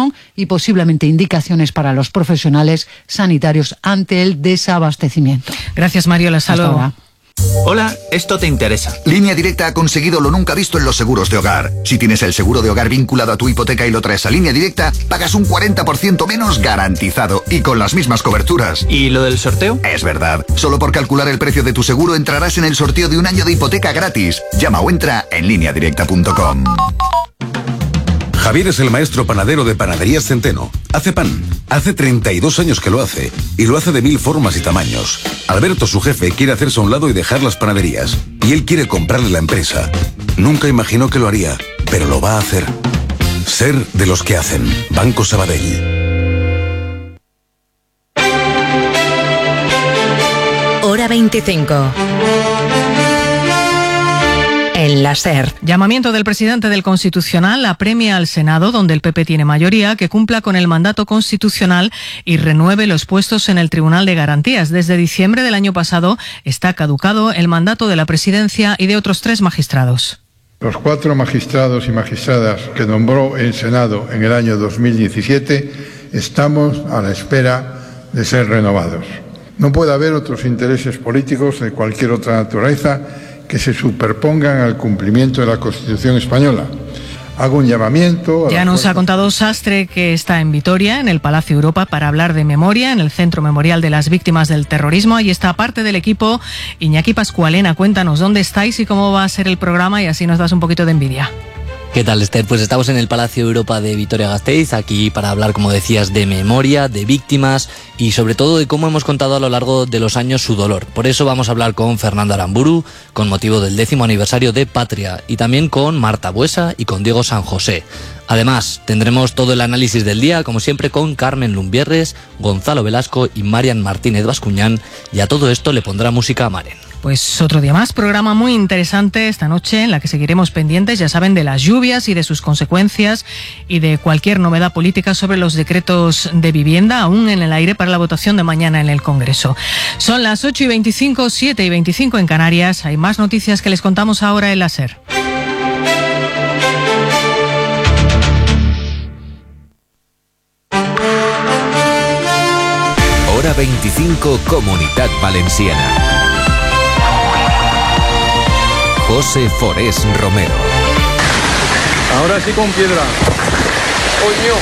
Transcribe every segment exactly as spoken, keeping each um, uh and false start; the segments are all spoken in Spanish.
empujón y posiblemente indicaciones para los profesionales sanitarios ante el desabastecimiento. Gracias, Mariola. Hasta luego. Hola, esto te interesa. Línea Directa ha conseguido lo nunca visto en los seguros de hogar. Si tienes el seguro de hogar vinculado a tu hipoteca y lo traes a Línea Directa, pagas un cuarenta por ciento menos garantizado y con las mismas coberturas. ¿Y lo del sorteo? Es verdad. Solo por calcular el precio de tu seguro entrarás en el sorteo de un año de hipoteca gratis. Llama o entra en línea directa punto com. Javier es el maestro panadero de Panaderías Centeno. Hace pan. Hace treinta y dos años que lo hace. Y lo hace de mil formas y tamaños. Alberto, su jefe, quiere hacerse a un lado y dejar las panaderías. Y él quiere comprarle la empresa. Nunca imaginó que lo haría, pero lo va a hacer. Ser de los que hacen. Banco Sabadell. Hora veinticinco. En la SER. Llamamiento del presidente del Constitucional apremia al Senado, donde el P P tiene mayoría, que cumpla con el mandato constitucional y renueve los puestos en el Tribunal de Garantías. Desde diciembre del año pasado está caducado el mandato de la presidencia y de otros tres magistrados. Los cuatro magistrados y magistradas que nombró el Senado en el año dos mil diecisiete estamos a la espera de ser renovados. No puede haber otros intereses políticos de cualquier otra naturaleza que se superpongan al cumplimiento de la Constitución española. Hago un llamamiento... Ya nos ha contado Sastre que está en Vitoria, en el Palacio Europa, para hablar de memoria, en el Centro Memorial de las Víctimas del Terrorismo. Ahí está parte del equipo. Iñaki Pascualena, cuéntanos dónde estáis y cómo va a ser el programa, y así nos das un poquito de envidia. ¿Qué tal, Esther? Pues estamos en el Palacio Europa de Vitoria-Gasteiz, aquí para hablar, como decías, de memoria, de víctimas y sobre todo de cómo hemos contado a lo largo de los años su dolor. Por eso vamos a hablar con Fernando Aramburu, con motivo del décimo aniversario de Patria, y también con Marta Buesa y con Diego San José. Además, tendremos todo el análisis del día, como siempre, con Carmen Lumbierres, Gonzalo Velasco y Marian Martínez Bascuñán, y a todo esto le pondrá música a Maren. Pues otro día más, programa muy interesante esta noche en la que seguiremos pendientes, ya saben, de las lluvias y de sus consecuencias y de cualquier novedad política sobre los decretos de vivienda, aún en el aire para la votación de mañana en el Congreso. Son las ocho y veinticinco, siete y veinticinco en Canarias. Hay más noticias que les contamos ahora en la SER. Hora veinticinco, Comunitat Valenciana. José Forés Romero. Ahora sí con piedra. ¡Coño!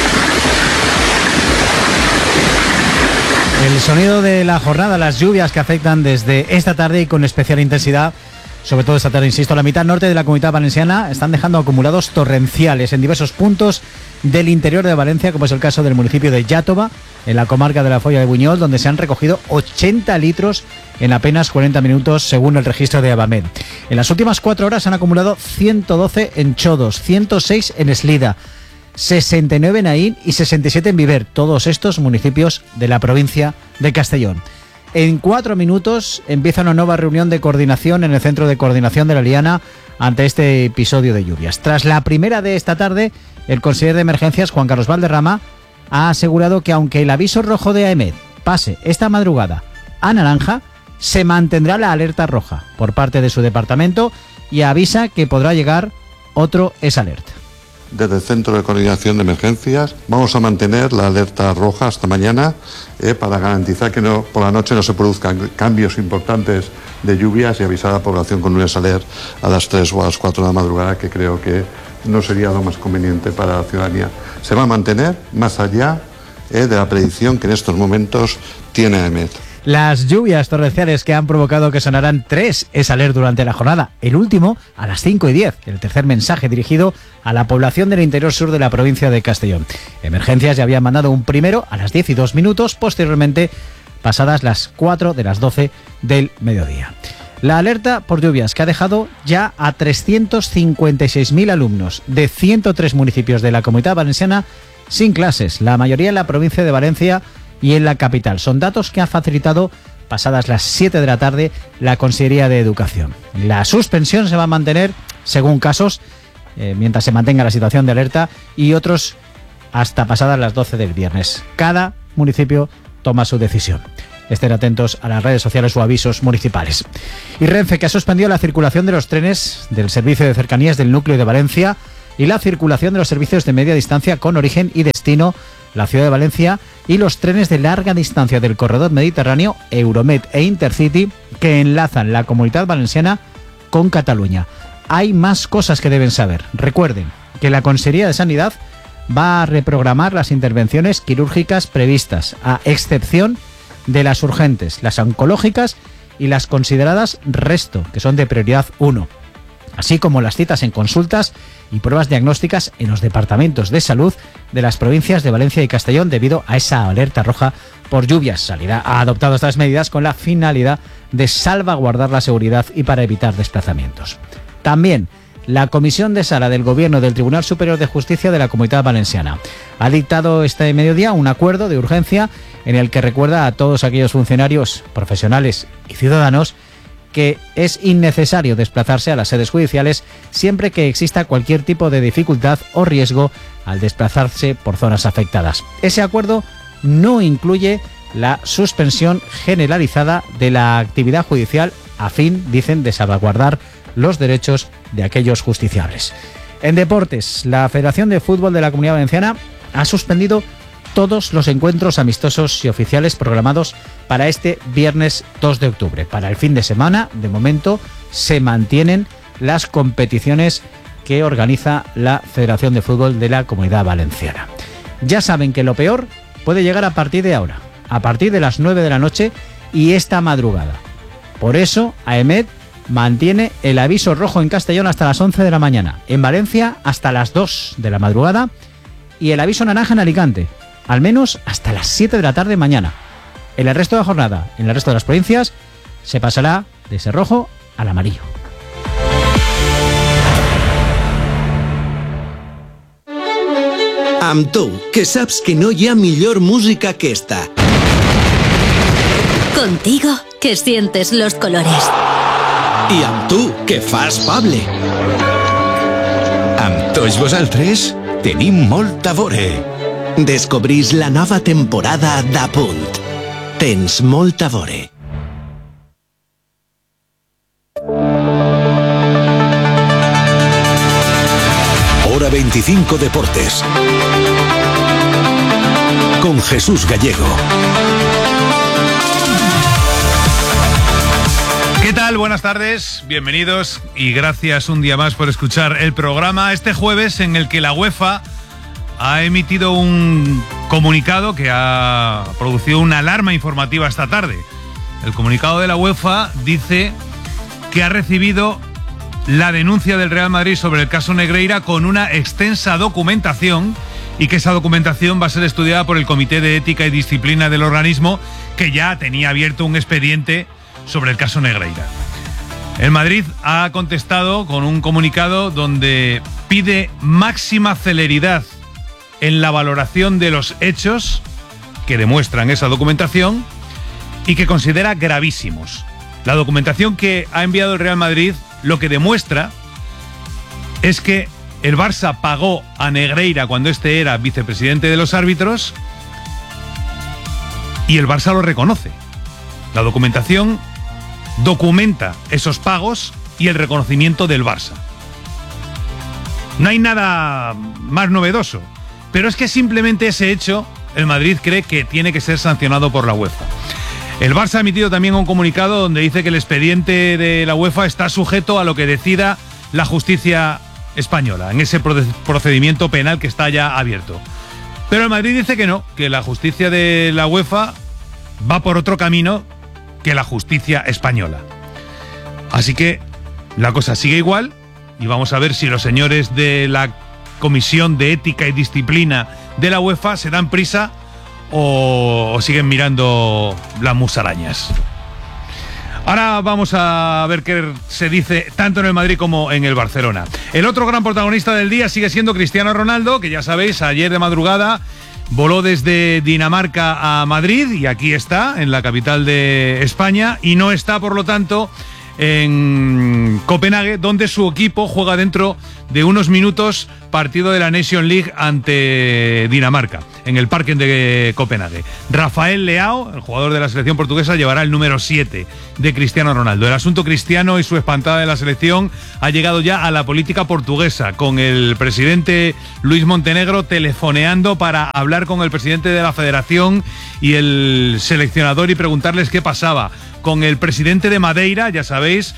El sonido de la jornada, las lluvias que afectan desde esta tarde y con especial intensidad, sobre todo esta tarde, insisto, la mitad norte de la Comunidad Valenciana, están dejando acumulados torrenciales en diversos puntos del interior de Valencia, como es el caso del municipio de Iàtova, en la comarca de la Folla de Buñol, donde se han recogido ochenta litros en apenas cuarenta minutos, según el registro de Abamed. En las últimas cuatro horas han acumulado ciento doce en Chodos, ciento seis en Eslida, sesenta y nueve en Aín y sesenta y siete en Viver, todos estos municipios de la provincia de Castellón. En cuatro minutos empieza una nueva reunión de coordinación en el Centro de Coordinación de la Liana ante este episodio de lluvias. Tras la primera de esta tarde, el consejero de Emergencias, Juan Carlos Valderrama, ha asegurado que aunque el aviso rojo de Aemed pase esta madrugada a naranja, se mantendrá la alerta roja por parte de su departamento y avisa que podrá llegar otro S-Alert. Desde el Centro de Coordinación de Emergencias vamos a mantener la alerta roja hasta mañana eh, para garantizar que no, por la noche no se produzcan cambios importantes de lluvias y avisar a la población con un S-Alert a las tres o a las cuatro de la madrugada, que creo que no sería lo más conveniente para la ciudadanía. Se va a mantener más allá eh, de la predicción que en estos momentos tiene Aemed. Las lluvias torrenciales que han provocado que sonarán tres S-Alert durante la jornada, el último a las cinco y diez, el tercer mensaje dirigido a la población del interior sur de la provincia de Castellón. Emergencias ya habían mandado un primero a las diez y dos minutos, posteriormente pasadas las cuatro de las doce del mediodía. La alerta por lluvias que ha dejado ya a trescientos cincuenta y seis mil alumnos de ciento tres municipios de la Comunidad Valenciana sin clases, la mayoría en la provincia de Valencia y en la capital. Son datos que ha facilitado, pasadas las siete de la tarde, la Consellería de Educación. La suspensión se va a mantener, según casos, eh, mientras se mantenga la situación de alerta, y otros hasta pasadas las doce del viernes. Cada municipio toma su decisión. Estén atentos a las redes sociales o avisos municipales. Y Renfe, que ha suspendido la circulación de los trenes del servicio de cercanías del núcleo de Valencia y la circulación de los servicios de media distancia con origen y destino la ciudad de Valencia y los trenes de larga distancia del corredor mediterráneo, Euromed e Intercity, que enlazan la Comunitat Valenciana con Cataluña. Hay más cosas que deben saber. Recuerden que la Consejería de Sanidad va a reprogramar las intervenciones quirúrgicas previstas, a excepción de las urgentes, las oncológicas y las consideradas resto, que son de prioridad uno, así como las citas en consultas y pruebas diagnósticas en los departamentos de salud de las provincias de Valencia y Castellón debido a esa alerta roja por lluvias. Sanidad ha adoptado estas medidas con la finalidad de salvaguardar la seguridad y para evitar desplazamientos. También la Comisión de Sala del Gobierno del Tribunal Superior de Justicia de la Comunitat Valenciana ha dictado este mediodía un acuerdo de urgencia en el que recuerda a todos aquellos funcionarios, profesionales y ciudadanos que es innecesario desplazarse a las sedes judiciales siempre que exista cualquier tipo de dificultad o riesgo al desplazarse por zonas afectadas. Ese acuerdo no incluye la suspensión generalizada de la actividad judicial a fin, dicen, de salvaguardar los derechos de aquellos justiciables. En deportes, la Federación de Fútbol de la Comunidad Valenciana ha suspendido todos los encuentros amistosos y oficiales programados para este viernes dos de octubre. Para el fin de semana, de momento, se mantienen las competiciones que organiza la Federación de Fútbol de la Comunidad Valenciana. Ya saben que lo peor puede llegar a partir de ahora, a partir de las nueve de la noche y esta madrugada. Por eso, AEMET mantiene el aviso rojo en Castellón hasta las once de la mañana, en Valencia hasta las dos de la madrugada y el aviso naranja en Alicante, al menos hasta las siete de la tarde mañana. En el resto de la jornada, en el resto de las provincias, se pasará de ese rojo al amarillo. Amb tu, que saps que no hi ha millor música que esta. Contigo, que sientes los colores. I amb tu, que fas Pable. Amb tots vosaltres tenim molt a veure. Descobrís la nova temporada d'A Punt. Tens molt a veure. Hora veinticinco Deportes. Con Jesús Gallego. ¿Qué tal? Buenas tardes, bienvenidos y gracias un día más por escuchar el programa. Este jueves en el que la UEFA ha emitido un comunicado que ha producido una alarma informativa esta tarde. El comunicado de la UEFA dice que ha recibido la denuncia del Real Madrid sobre el caso Negreira con una extensa documentación y que esa documentación va a ser estudiada por el Comité de Ética y Disciplina del organismo, que ya tenía abierto un expediente sobre el caso Negreira. El Madrid ha contestado con un comunicado donde pide máxima celeridad en la valoración de los hechos que demuestran esa documentación y que considera gravísimos. La documentación que ha enviado el Real Madrid lo que demuestra es que el Barça pagó a Negreira cuando este era vicepresidente de los árbitros y el Barça lo reconoce. La documentación documenta esos pagos y el reconocimiento del Barça. No hay nada más novedoso, pero es que simplemente ese hecho el Madrid cree que tiene que ser sancionado por la UEFA. El Barça ha emitido también un comunicado donde dice que el expediente de la UEFA está sujeto a lo que decida la justicia española, en ese procedimiento penal que está ya abierto. Pero el Madrid dice que no, que la justicia de la UEFA va por otro camino que la justicia española. Así que la cosa sigue igual y vamos a ver si los señores de la Comisión de Ética y Disciplina de la UEFA se dan prisa o, o siguen mirando las musarañas. Ahora vamos a ver qué se dice tanto en el Madrid como en el Barcelona. El otro gran protagonista del día sigue siendo Cristiano Ronaldo, que ya sabéis, ayer de madrugada voló desde Dinamarca a Madrid y aquí está, en la capital de España, y no está, por lo tanto, en Copenhague, donde su equipo juega dentro de unos minutos partido de la Nation League ante Dinamarca, en el Parken de Copenhague. Rafael Leao, el jugador de la selección portuguesa, llevará el número siete de Cristiano Ronaldo. El asunto Cristiano y su espantada de la selección ha llegado ya a la política portuguesa, con el presidente Luis Montenegro telefoneando para hablar con el presidente de la federación y el seleccionador y preguntarles qué pasaba. Con el presidente de Madeira, ya sabéis,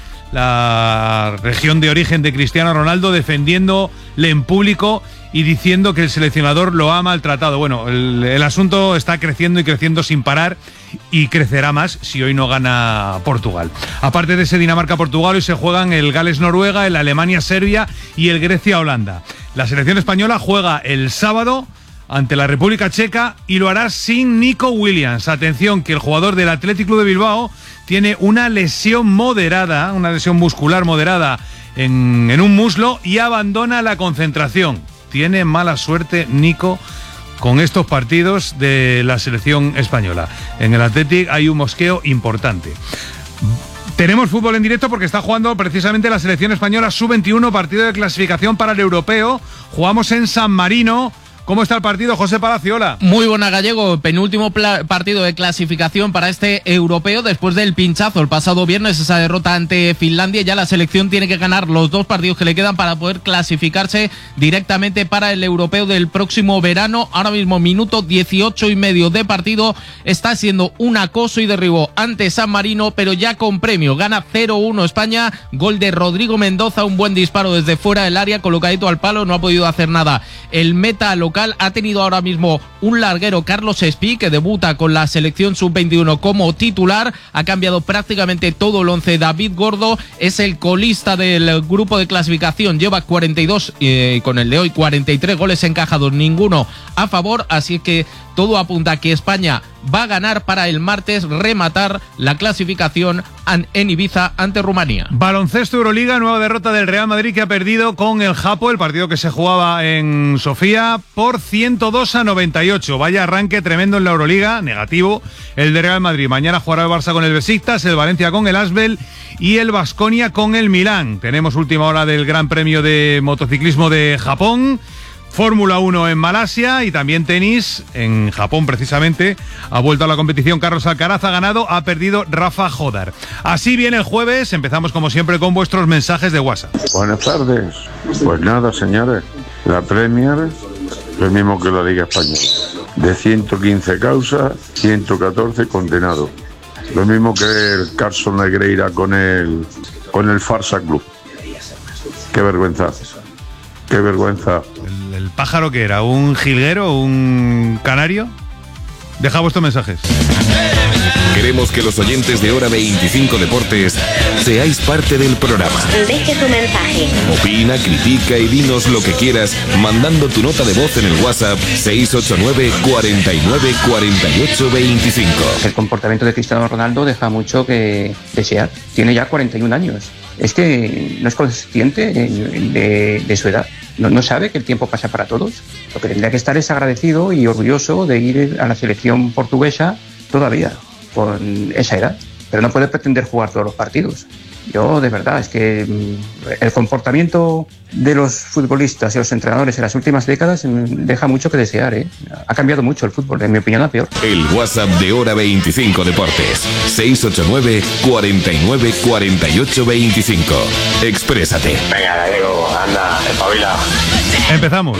la región de origen de Cristiano Ronaldo, defendiéndole en público y diciendo que el seleccionador lo ha maltratado. Bueno, el, el asunto está creciendo y creciendo sin parar, y crecerá más si hoy no gana Portugal. Aparte de ese Dinamarca-Portugal, hoy se juegan el Gales-Noruega, el Alemania-Serbia y el Grecia-Holanda. La selección española juega el sábado ante la República Checa y lo hará sin Nico Williams. Atención, que el jugador del Athletic Club de Bilbao tiene una lesión moderada, una lesión muscular moderada en, en un muslo, y abandona la concentración. Tiene mala suerte Nico con estos partidos de la selección española. En el Athletic hay un mosqueo importante. Tenemos fútbol en directo porque está jugando precisamente la selección española sub veintiuno, partido de clasificación para el europeo. Jugamos en San Marino. ¿Cómo está el partido, José Palaciola? Muy buena, Gallego. Penúltimo partido de clasificación para este europeo después del pinchazo el pasado viernes, esa derrota ante Finlandia. Ya la selección tiene que ganar los dos partidos que le quedan para poder clasificarse directamente para el europeo del próximo verano. Ahora mismo minuto dieciocho y medio de partido. Está siendo un acoso y derribo ante San Marino, pero ya con premio. Gana cero uno España. Gol de Rodrigo Mendoza, un buen disparo desde fuera del área, colocadito al palo, no ha podido hacer nada el meta local. Ha tenido ahora mismo un larguero, Carlos Espí, que debuta con la selección sub veintiuno como titular. Ha cambiado prácticamente todo el once. David Gordo es el colista del grupo de clasificación, lleva cuarenta y dos, eh, con el de hoy cuarenta y tres goles encajados, ninguno a favor, así que todo apunta a que España va a ganar para el martes rematar la clasificación en Ibiza ante Rumanía. Baloncesto Euroliga, nueva derrota del Real Madrid, que ha perdido con el Japo, el partido que se jugaba en Sofía, por ciento dos a noventa y ocho. Vaya arranque tremendo en la Euroliga, negativo el de Real Madrid. Mañana jugará el Barça con el Besiktas, el Valencia con el Asbel y el Baskonia con el Milán. Tenemos última hora del Gran Premio de motociclismo de Japón, Fórmula uno en Malasia y también tenis en Japón precisamente. Ha vuelto a la competición Carlos Alcaraz, ha ganado, ha perdido Rafa Jodar. Así viene el jueves, empezamos como siempre con vuestros mensajes de WhatsApp. Buenas tardes. Pues nada, señores, la Premier, lo mismo que la Liga Española. De ciento quince causas, ciento catorce condenados. Lo mismo que el Carson Negreira con el, con el Farsa Club. Qué vergüenza. Qué vergüenza. ¿El, el pájaro que era? ¿Un jilguero? ¿Un canario? Deja vuestros mensajes. Queremos que los oyentes de Hora veinticinco Deportes seáis parte del programa. Deje tu mensaje. Opina, critica y dinos lo que quieras mandando tu nota de voz en el WhatsApp seis ocho nueve, cuarenta y nueve, cuarenta y ocho, veinticinco. El comportamiento de Cristiano Ronaldo deja mucho que desear. Tiene ya cuarenta y un años. Es que no es consciente de, de, de su edad. No, no sabe que el tiempo pasa para todos. Lo que tendría que estar es agradecido y orgulloso de ir a la selección portuguesa todavía, con esa edad. Pero no puede pretender jugar todos los partidos. Yo, de verdad, es que el comportamiento de los futbolistas y los entrenadores en las últimas décadas deja mucho que desear, ¿eh? Ha cambiado mucho el fútbol, en mi opinión, a peor. El WhatsApp de Hora veinticinco Deportes, seis ocho nueve, cuarenta y nueve, cuarenta y ocho, veinticinco. Exprésate. Venga, Gallego, anda, espabila. Empezamos.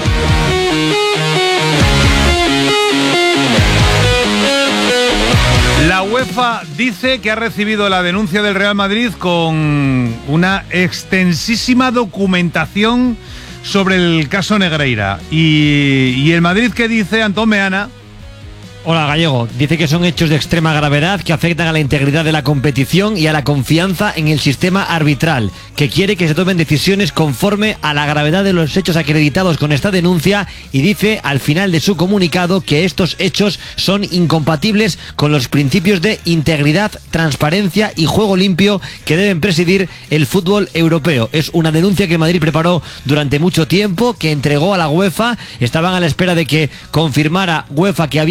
La UEFA dice que ha recibido la denuncia del Real Madrid con una extensísima documentación sobre el caso Negreira. Y, y el Madrid, ¿qué dice, Antón Meana? Hola, Gallego. Dice que son hechos de extrema gravedad que afectan a la integridad de la competición y a la confianza en el sistema arbitral, que quiere que se tomen decisiones conforme a la gravedad de los hechos acreditados con esta denuncia, y dice al final de su comunicado que estos hechos son incompatibles con los principios de integridad, transparencia y juego limpio que deben presidir el fútbol europeo. Es una denuncia que Madrid preparó durante mucho tiempo, que entregó a la UEFA. Estaban a la espera de que confirmara UEFA que había recibido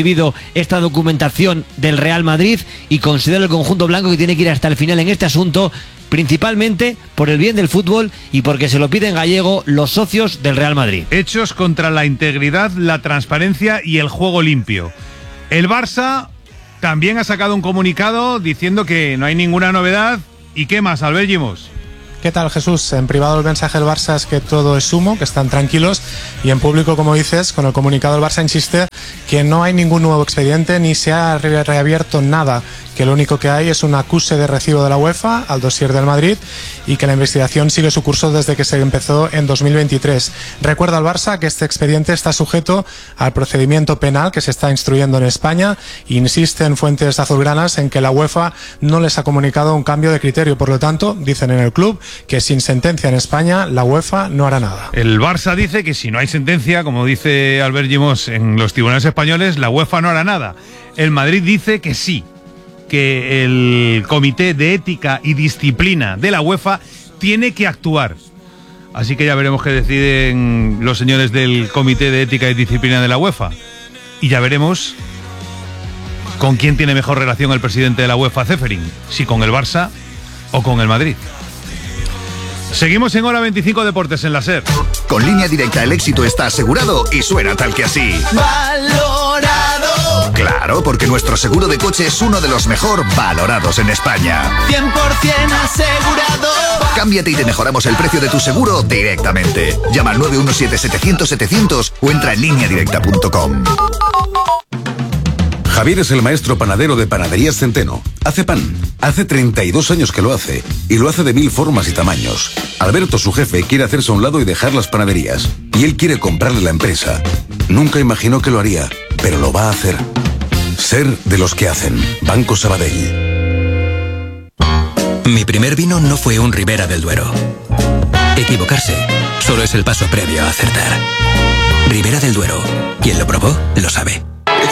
recibido esta documentación del Real Madrid y considera el conjunto blanco que tiene que ir hasta el final en este asunto, principalmente por el bien del fútbol y porque se lo piden Gallego los socios del Real Madrid. Hechos contra la integridad, la transparencia y el juego limpio. El Barça también ha sacado un comunicado diciendo que no hay ninguna novedad. ¿Y qué más, Albert Gimos? ¿Qué tal, Jesús? En privado el mensaje del Barça es que todo es humo, que están tranquilos, y en público, como dices, con el comunicado el Barça insiste que no hay ningún nuevo expediente ni se ha re- reabierto nada, que lo único que hay es un acuse de recibo de la UEFA al dossier del Madrid y que la investigación sigue su curso desde que se empezó en dos mil veintitrés. Recuerda al Barça que este expediente está sujeto al procedimiento penal que se está instruyendo en España. Insisten fuentes azulgranas en que la UEFA no les ha comunicado un cambio de criterio. Por lo tanto, dicen en el club que sin sentencia en España la UEFA no hará nada. El Barça dice que si no hay sentencia, como dice Albert Gimos, en los tribunales españoles, la UEFA no hará nada. El Madrid dice que sí, que el Comité de Ética y Disciplina de la UEFA tiene que actuar. Así que ya veremos qué deciden los señores del Comité de Ética y Disciplina de la UEFA. Y ya veremos con quién tiene mejor relación el presidente de la UEFA, Ceferin, si con el Barça o con el Madrid. Seguimos en Hora veinticinco Deportes en la SER. Con Línea Directa el éxito está asegurado y suena tal que así. Valorado. Claro, porque nuestro seguro de coche es uno de los mejor valorados en España. cien por ciento asegurado. Cámbiate y te mejoramos el precio de tu seguro directamente. Llama al nueve uno siete, setecientos, setecientos o entra en línea directa punto com. Javier es el maestro panadero de Panaderías Centeno. Hace pan. Hace treinta y dos años que lo hace. Y lo hace de mil formas y tamaños. Alberto, su jefe, quiere hacerse a un lado y dejar las panaderías. Y él quiere comprarle la empresa. Nunca imaginó que lo haría, pero lo va a hacer. Ser de los que hacen. Banco Sabadell. Mi primer vino no fue un Ribera del Duero. Equivocarse solo es el paso previo a acertar. Ribera del Duero. Quien lo probó, lo sabe.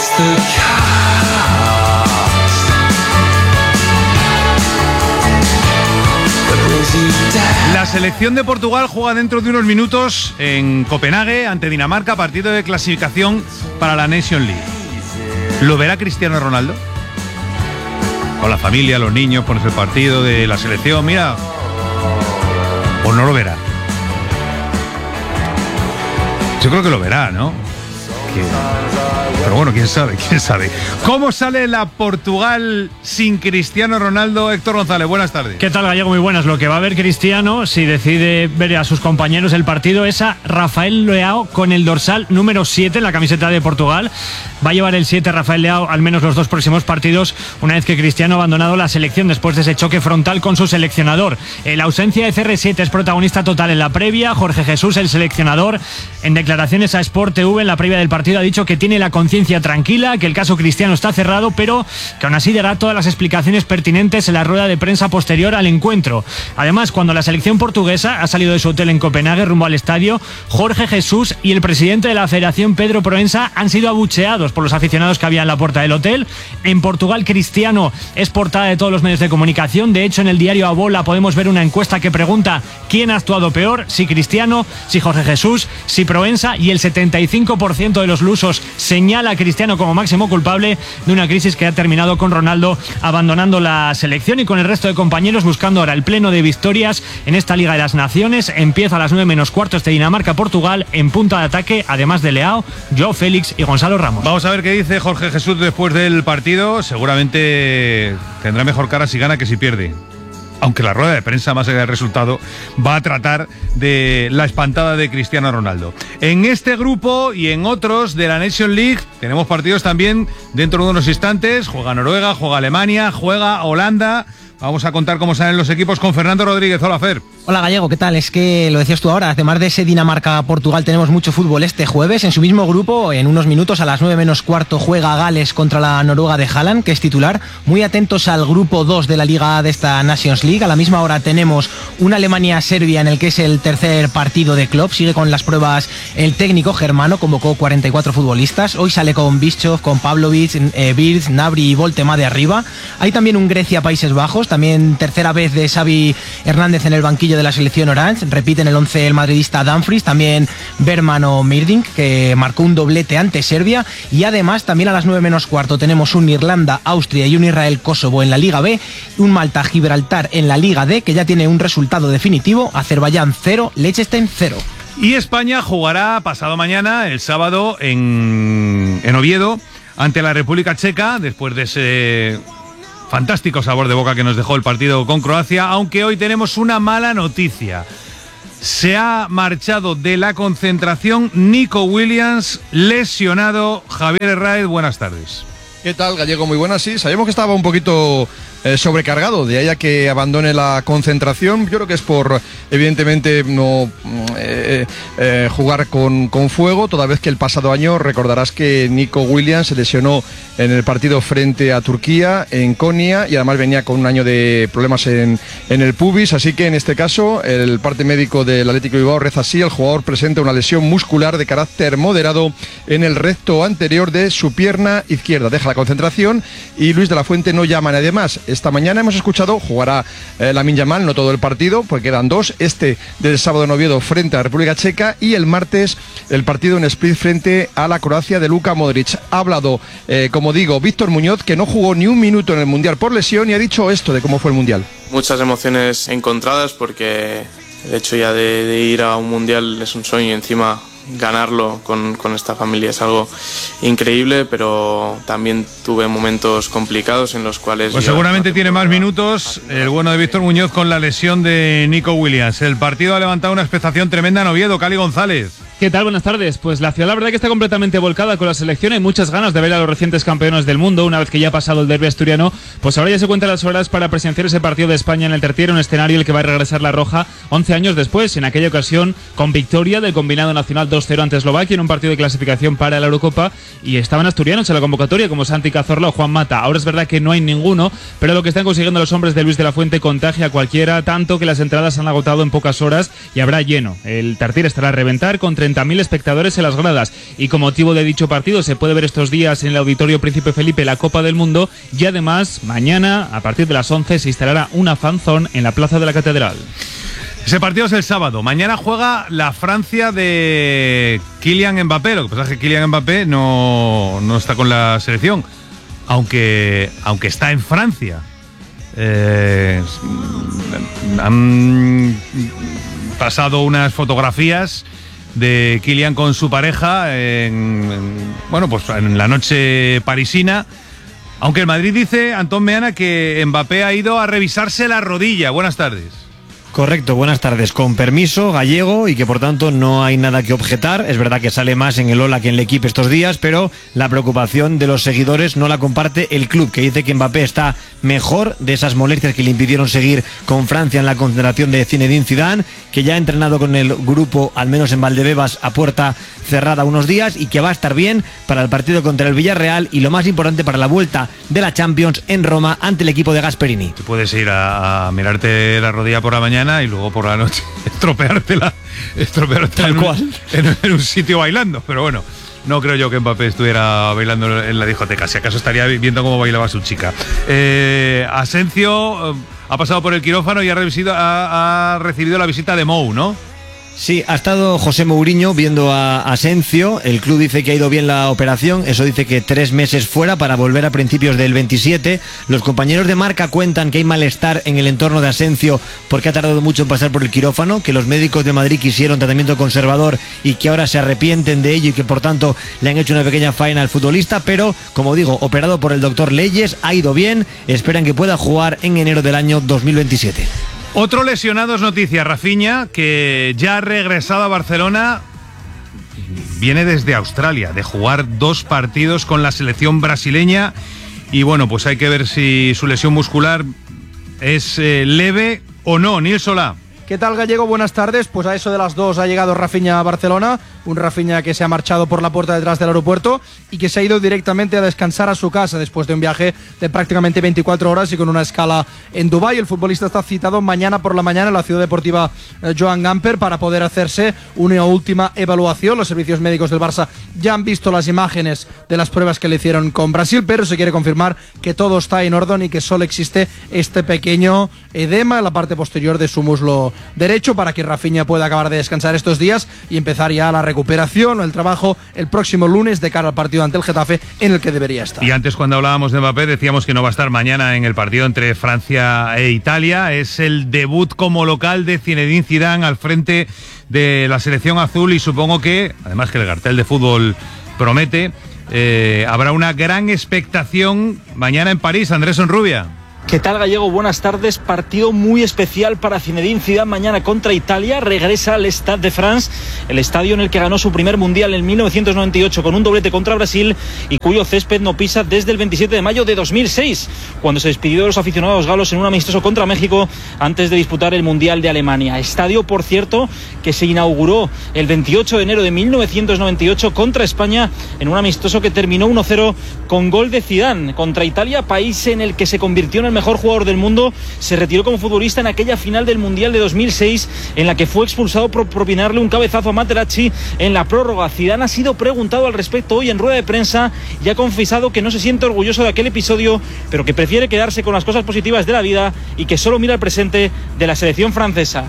La selección de Portugal juega dentro de unos minutos en Copenhague ante Dinamarca, partido de clasificación para la Nation League. ¿Lo verá Cristiano Ronaldo? Con la familia, los niños, pones el partido de la selección, mira. ¿O no lo verá? Yo creo que lo verá, ¿no? Que... Pero bueno, quién sabe, quién sabe. ¿Cómo sale la Portugal sin Cristiano Ronaldo? Héctor González, buenas tardes. ¿Qué tal, Gallego? Muy buenas. Lo que va a ver Cristiano, si decide ver a sus compañeros el partido, es a Rafael Leao con el dorsal número siete en la camiseta de Portugal. Va a llevar el siete Rafael Leao al menos los dos próximos partidos, una vez que Cristiano ha abandonado la selección después de ese choque frontal con su seleccionador. La ausencia de C R siete es protagonista total en la previa. Jorge Jesús, el seleccionador, en declaraciones a Sport T V en la previa del partido, ha dicho que tiene la conciencia tranquila, que el caso Cristiano está cerrado, pero que aún así dará todas las explicaciones pertinentes en la rueda de prensa posterior al encuentro. Además, cuando la selección portuguesa ha salido de su hotel en Copenhague rumbo al estadio, Jorge Jesús y el presidente de la federación, Pedro Proensa, han sido abucheados por los aficionados que había en la puerta del hotel. En Portugal, Cristiano es portada de todos los medios de comunicación. De hecho, en el diario A Bola podemos ver una encuesta que pregunta quién ha actuado peor, si Cristiano, si Jorge Jesús, si Proensa, y el setenta y cinco por ciento de los lusos señala a Cristiano como máximo culpable de una crisis que ha terminado con Ronaldo abandonando la selección y con el resto de compañeros buscando ahora el pleno de victorias en esta Liga de las Naciones. Empieza a las nueve menos cuarto este Dinamarca-Portugal en punta de ataque, además de Leao, Joao Félix y Gonzalo Ramos. Vamos a ver qué dice Jorge Jesús después del partido. Seguramente tendrá mejor cara si gana que si pierde. Aunque la rueda de prensa, más allá del resultado, va a tratar de la espantada de Cristiano Ronaldo. En este grupo y en otros de la Nation League tenemos partidos también dentro de unos instantes. Juega Noruega, juega Alemania, juega Holanda. Vamos a contar cómo salen los equipos con Fernando Rodríguez. Hola, Fer. Hola, Gallego, ¿qué tal? Es que lo decías tú ahora, además de ese Dinamarca-Portugal tenemos mucho fútbol este jueves. En su mismo grupo, en unos minutos, a las nueve menos cuarto, juega Gales contra la Noruega de Haaland, que es titular. Muy atentos al grupo dos de la Liga de esta Nations League. A la misma hora tenemos una Alemania-Serbia en el que es el tercer partido de Klopp. Sigue con las pruebas el técnico germano, convocó cuarenta y cuatro futbolistas. Hoy sale con Bischoff, con Pavlovic, eh, Birz, Gnabry y Voltema de arriba. Hay también un Grecia-Países Bajos, minutos. También tercera vez de Xavi Hernández en el banquillo de la selección Orange. Repite en el once el madridista Dumfries, también Berman o Mirdink, que marcó un doblete ante Serbia. Y además también a las nueve menos cuarto tenemos un Irlanda-Austria y un Israel-Kosovo en la Liga B, un Malta-Gibraltar en la Liga D, que ya tiene un resultado definitivo: Azerbaiyán cero, Liechtenstein cero. Y España jugará pasado mañana, el sábado, en, en Oviedo, ante la República Checa, después de ese fantástico sabor de boca que nos dejó el partido con Croacia, aunque hoy tenemos una mala noticia. Se ha marchado de la concentración Nico Williams, lesionado. Javier Herráez, buenas tardes. ¿Qué tal, Gallego? Muy buenas, sí. Sabemos que estaba un poquito eh, sobrecargado, de ahí a que abandone la concentración. Yo creo que es por, evidentemente, no eh, eh, jugar con, con fuego, toda vez que el pasado año recordarás que Nico Williams se lesionó en el partido frente a Turquía, en Konya, y además venía con un año de problemas en, en el pubis, así que en este caso el parte médico del Atlético de Bilbao reza así: el jugador presenta una lesión muscular de carácter moderado en el recto anterior de su pierna izquierda. Deja la concentración y Luis de la Fuente no llama a nadie más. Esta mañana hemos escuchado, jugará eh, Lamine Yamal, no todo el partido, porque quedan dos, este del sábado en Oviedo frente a la República Checa, y el martes el partido en Split frente a la Croacia de Luka Modric. Ha hablado, eh, como digo, Víctor Muñoz, que no jugó ni un minuto en el Mundial por lesión, y ha dicho esto de cómo fue el Mundial. Muchas emociones encontradas, porque el hecho ya de, de ir a un Mundial es un sueño, y encima ganarlo con, con esta familia es algo increíble, pero también tuve momentos complicados en los cuales... Pues seguramente tiene más minutos el bueno de Víctor Muñoz con la lesión de Nico Williams. El partido ha levantado una expectación tremenda en Oviedo. Cali González. ¿Qué tal? Buenas tardes. Pues la ciudad, la verdad, que está completamente volcada con la selección. Hay muchas ganas de ver a los recientes campeones del mundo. Una vez que ya ha pasado el derbi asturiano, pues ahora ya se cuentan las horas para presenciar ese partido de España en el Tertiero, un escenario el que va a regresar la Roja once años después, en aquella ocasión con victoria del combinado nacional dos cero ante Eslovaquia en un partido de clasificación para la Eurocopa, y estaban asturianos en la convocatoria como Santi Cazorla o Juan Mata. Ahora es verdad que no hay ninguno, pero lo que están consiguiendo los hombres de Luis de la Fuente contagia a cualquiera, tanto que las entradas se han agotado en pocas horas y habrá lleno. El Tertiero estará a reventar con treinta mil espectadores en las gradas, y con motivo de dicho partido se puede ver estos días en el Auditorio Príncipe Felipe la Copa del Mundo, y además mañana a partir de las once se instalará una fanzone en la Plaza de la Catedral. Ese partido es el sábado. Mañana juega la Francia de Kylian Mbappé. Lo que pasa es que Kylian Mbappé no, no está con la selección, aunque, aunque está en Francia. Eh, han pasado unas fotografías de Kylian con su pareja en, en, bueno, pues en la noche parisina, aunque el Madrid dice, Antón Meana, que Mbappé ha ido a revisarse la rodilla. Buenas tardes. Correcto, buenas tardes. Con permiso, Gallego, y que por tanto no hay nada que objetar. Es verdad que sale más en el Ola que en el Equipo estos días, pero la preocupación de los seguidores no la comparte el club, que dice que Mbappé está mejor de esas molestias que le impidieron seguir con Francia en la concentración de Zinedine Zidane, que ya ha entrenado con el grupo, al menos en Valdebebas, a puerta cerrada unos días, y que va a estar bien para el partido contra el Villarreal y, lo más importante, para la vuelta de la Champions en Roma ante el equipo de Gasperini. Tú puedes ir a, a mirarte la rodilla por la mañana y luego por la noche estropeártela, estropeártela en, un, en, en un sitio bailando, pero bueno, no creo yo que Mbappé estuviera bailando en la discoteca, si acaso estaría viendo cómo bailaba su chica. Eh, Asencio eh, ha pasado por el quirófano y ha, recibido, ha, ha recibido la visita de Mou, ¿no? Sí, ha estado José Mourinho viendo a Asencio. El club dice que ha ido bien la operación. Eso dice que tres meses fuera para volver a principios del veintisiete. Los compañeros de Marca cuentan que hay malestar en el entorno de Asencio porque ha tardado mucho en pasar por el quirófano, que los médicos de Madrid quisieron tratamiento conservador y que ahora se arrepienten de ello y que por tanto le han hecho una pequeña faena al futbolista. Pero, como digo, operado por el doctor Leyes, ha ido bien. Esperan que pueda jugar en enero del año dos mil veintisiete. Otro lesionado es noticia, Rafinha, que ya ha regresado a Barcelona. Viene desde Australia, de jugar dos partidos con la selección brasileña. Y bueno, pues hay que ver si su lesión muscular es eh, leve o no. Nils Solá. ¿Qué tal, Gallego? Buenas tardes. Pues a eso de las dos ha llegado Rafinha a Barcelona, un Rafinha que se ha marchado por la puerta detrás del aeropuerto y que se ha ido directamente a descansar a su casa después de un viaje de prácticamente veinticuatro horas y con una escala en Dubái. El futbolista está citado mañana por la mañana en la ciudad deportiva eh, Joan Gamper para poder hacerse una última evaluación. Los servicios médicos del Barça ya han visto las imágenes de las pruebas que le hicieron con Brasil, pero se quiere confirmar que todo está en orden y que solo existe este pequeño edema en la parte posterior de su muslo derecho para que Rafinha pueda acabar de descansar estos días y empezar ya la recuperación o el trabajo el próximo lunes de cara al partido ante el Getafe, en el que debería estar. Y antes, cuando hablábamos de Mbappé, decíamos que no va a estar mañana en el partido entre Francia e Italia. Es el debut como local de Zinedine Zidane al frente de la selección azul y supongo que, además que el cartel de fútbol promete, eh, habrá una gran expectación mañana en París. Andrés Onrubia. ¿Qué tal, Gallego? Buenas tardes. Partido muy especial para Zinedine Zidane mañana contra Italia. Regresa al Stade de France, el estadio en el que ganó su primer mundial en mil novecientos noventa y ocho con un doblete contra Brasil y cuyo césped no pisa desde el veintisiete de mayo de dos mil seis, cuando se despidió de los aficionados galos en un amistoso contra México antes de disputar el Mundial de Alemania. Estadio, por cierto, que se inauguró el veintiocho de enero de mil novecientos noventa y ocho contra España en un amistoso que terminó uno cero con gol de Zidane. Contra Italia, país en el que se convirtió en el mejor jugador del mundo, se retiró como futbolista en aquella final del Mundial de dos mil seis en la que fue expulsado por propinarle un cabezazo a Materazzi en la prórroga. Zidane ha sido preguntado al respecto hoy en rueda de prensa y ha confesado que no se siente orgulloso de aquel episodio, pero que prefiere quedarse con las cosas positivas de la vida y que solo mira el presente de la selección francesa.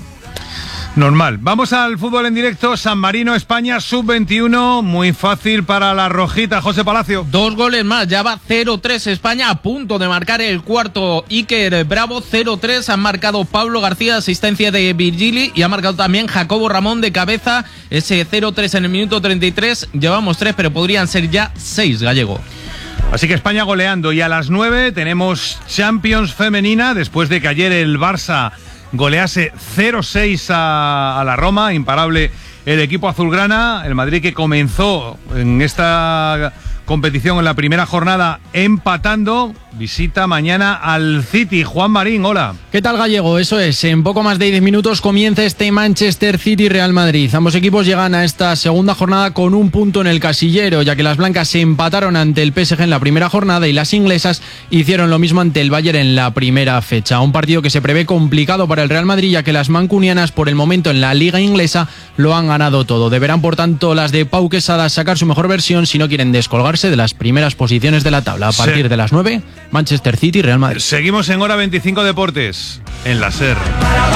Normal. Vamos al fútbol en directo. San Marino, España, sub veintiuno. Muy fácil para la rojita. José Palacio. Dos goles más. Ya va cero tres España, a punto de marcar el cuarto Iker Bravo. cero tres. Han marcado Pablo García, asistencia de Virgili, y ha marcado también Jacobo Ramón de cabeza. Ese cero tres en el minuto treinta y tres. Llevamos tres, pero podrían ser ya seis, Gallego. Así que España goleando. Y a las nueve tenemos Champions femenina, después de que ayer el Barça golease cero seis a, a la Roma, imparable el equipo azulgrana. El Madrid, que comenzó en esta competición en la primera jornada empatando, visita mañana al City. Juan Marín, hola. ¿Qué tal, Gallego? Eso es, en poco más de diez minutos comienza este Manchester City-Real Madrid. Ambos equipos llegan a esta segunda jornada con un punto en el casillero, ya que las blancas se empataron ante el P S G en la primera jornada y las inglesas hicieron lo mismo ante el Bayern en la primera fecha. Un partido que se prevé complicado para el Real Madrid, ya que las mancunianas por el momento en la liga inglesa lo han ganado todo. Deberán, por tanto, las de Pau Quesada sacar su mejor versión si no quieren descolgarse de las primeras posiciones de la tabla. A partir sí. de las nueve, Manchester City, Real Madrid. Seguimos en Hora veinticinco Deportes, en la SER.